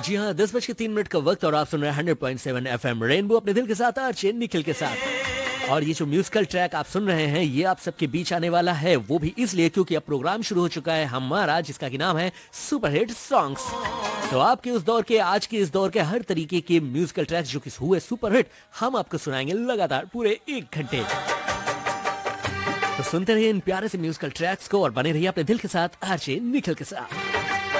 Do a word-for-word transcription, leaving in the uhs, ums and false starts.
जी हाँ, दस बज के तीन मिनट का वक्त और आप सुन रहे हैं hundred point seven FM rainbow अपने दिल के साथ आरजे निखिल के साथ। और ये जो म्यूजिकल ट्रैक आप सुन रहे हैं ये आप सबके बीच आने वाला है, वो भी इसलिए क्योंकि अब प्रोग्राम शुरू हो चुका है हमारा, जिसका की नाम है सुपर हिट सॉन्ग्स। तो आपके उस दौर के, आज के इस दौर के हर तरीके के म्यूजिकल ट्रैक्स जो कि हुए सुपर हिट, हम आपको सुनाएंगे लगातार पूरे एक घंटे। तो सुनते रहिए इन प्यारे से म्यूजिकल ट्रैक्स को और बने रहिए अपने दिल के साथ आरजे निखिल के साथ।